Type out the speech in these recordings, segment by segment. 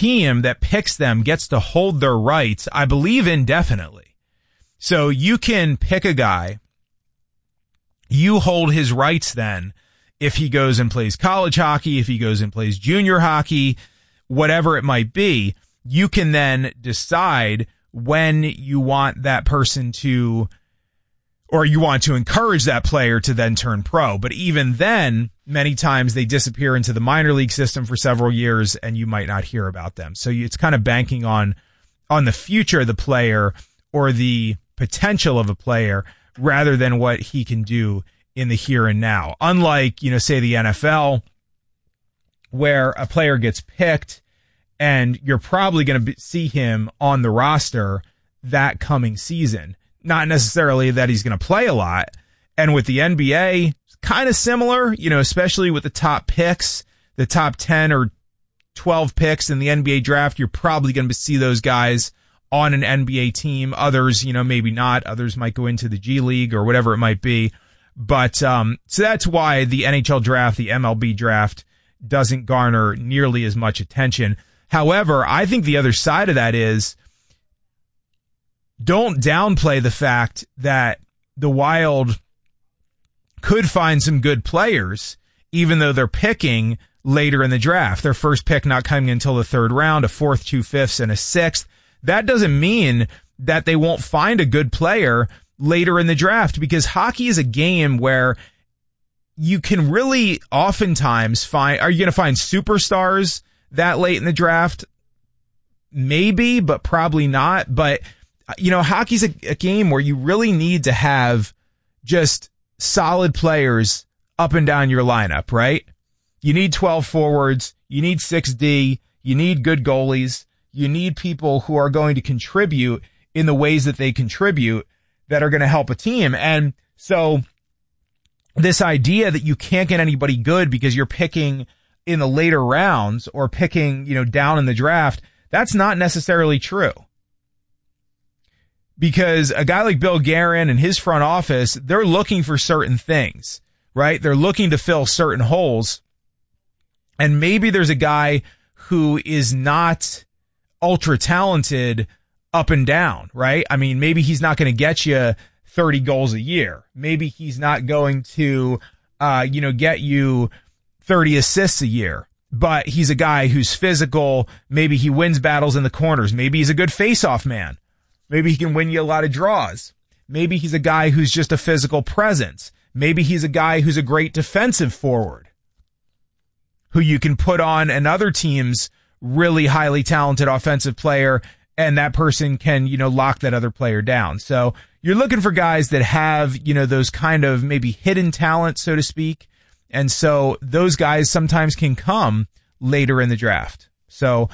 team that picks them gets to hold their rights, I believe, indefinitely. So you can pick a guy, you hold his rights then if he goes and plays college hockey, if he goes and plays junior hockey, whatever it might be. You can then decide when you want that person to, or you want to encourage that player to then turn pro. But even then, many times they disappear into the minor league system for several years and you might not hear about them. So it's kind of banking on the future of the player or the potential of a player rather than what he can do in the here and now. Unlike, say the NFL, where a player gets picked and you're probably going to see him on the roster that coming season. Not necessarily that he's going to play a lot. And with the NBA, kind of similar, especially with the top picks, the top 10 or 12 picks in the NBA draft, you're probably going to see those guys on an NBA team. Others, maybe not. Others might go into the G League or whatever it might be. But so that's why the NHL draft, the MLB draft, doesn't garner nearly as much attention. However, I think the other side of that is, don't downplay the fact that the Wild could find some good players, even though they're picking later in the draft. Their first pick not coming until the third round, a fourth, 2/5, and a sixth. That doesn't mean that they won't find a good player later in the draft, because hockey is a game where you can really oftentimes find, are you going to find superstars that late in the draft? Maybe, but probably not. But, hockey's a game where you really need to have just solid players up and down your lineup, right? You need 12 forwards. You need 6D. You need good goalies. You need people who are going to contribute in the ways that they contribute that are going to help a team. And so this idea that you can't get anybody good because you're picking in the later rounds or picking, down in the draft, that's not necessarily true. Because a guy like Bill Guerin and his front office, they're looking for certain things, right? They're looking to fill certain holes. And maybe there's a guy who is not ultra talented up and down, right? I mean, maybe he's not going to get you 30 goals a year. Maybe he's not going to, get you 30 assists a year, but he's a guy who's physical. Maybe he wins battles in the corners. Maybe he's a good face-off man. Maybe he can win you a lot of draws. Maybe he's a guy who's just a physical presence. Maybe he's a guy who's a great defensive forward who you can put on another team's really highly talented offensive player, and that person can, lock that other player down. So you're looking for guys that have, those kind of maybe hidden talent, so to speak. And so those guys sometimes can come later in the draft. So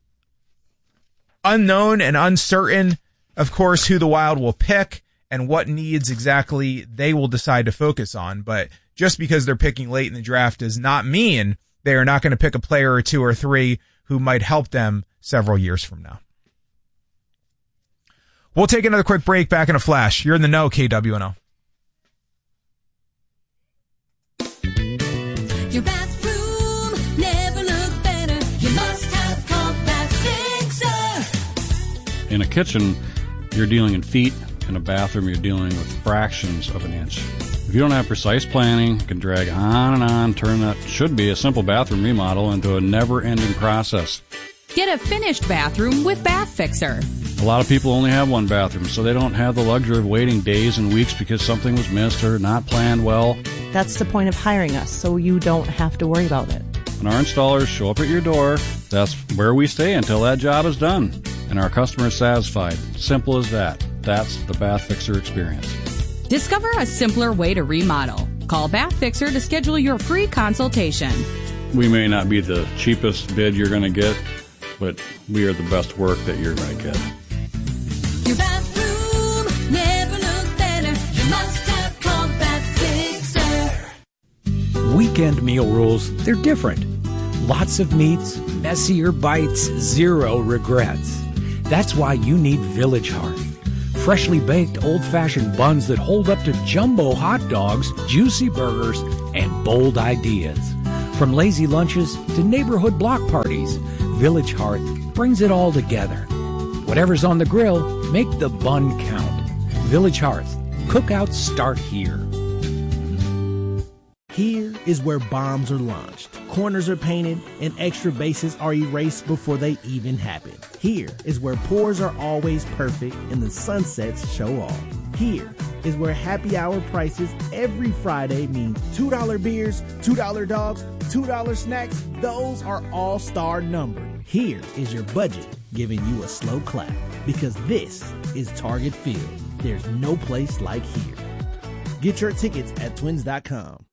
unknown and uncertain, of course, who the Wild will pick and what needs exactly they will decide to focus on. But just because they're picking late in the draft does not mean they are not going to pick a player or two or three who might help them several years from now. We'll take another quick break. Back in a flash. You're in the know, KWNO. Your bathroom never looked better. You must have Compact Fixer. In a kitchen, you're dealing in feet. In a bathroom, you're dealing with fractions of an inch. If you don't have precise planning, you can drag on and on, turn that should be a simple bathroom remodel into a never-ending process. Get a finished bathroom with Bath Fixer. A lot of people only have one bathroom, so they don't have the luxury of waiting days and weeks because something was missed or not planned well. That's the point of hiring us, so you don't have to worry about it. When our installers show up at your door, that's where we stay until that job is done. And our customer is satisfied. Simple as that. That's the Bath Fixer experience. Discover a simpler way to remodel. Call Bath Fixer to schedule your free consultation. We may not be the cheapest bid you're going to get, but we are the best work that you're going to get. Your bathroom never looked better. You must have Compact Fixer. Weekend meal rules, they're different. Lots of meats, messier bites, zero regrets. That's why you need Village Hearth. Freshly baked old-fashioned buns that hold up to jumbo hot dogs, juicy burgers, and bold ideas. From lazy lunches to neighborhood block parties, Village Hearth brings it all together. Whatever's on the grill, make the bun count. Village Hearth. Cookouts start here. Here is where bombs are launched, corners are painted, and extra bases are erased before they even happen. Here is where pours are always perfect and the sunsets show off. Here is where happy hour prices every Friday mean $2 beers, $2 dogs, $2 snacks. Those are all star numbered. Here is your budget giving you a slow clap, because this is Target Field. There's no place like here. Get your tickets at twins.com.